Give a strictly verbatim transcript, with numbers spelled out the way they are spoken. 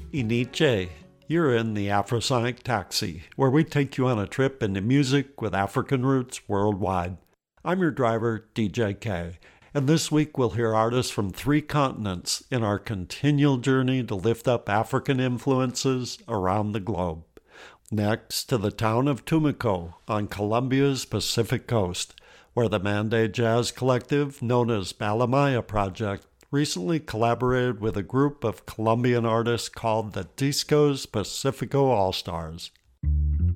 Iniche, you're in the Afrosonic Taxi, where we take you on a trip into music with African roots worldwide. I'm your driver, D J K, and this week we'll hear artists from three continents in our continual journey to lift up African influences around the globe. Next, to the town of Tumaco on Colombia's Pacific Coast, where the Mande Jazz Collective, known as Balamaya Project, recently collaborated with a group of Colombian artists called the Discos Pacifico All-Stars.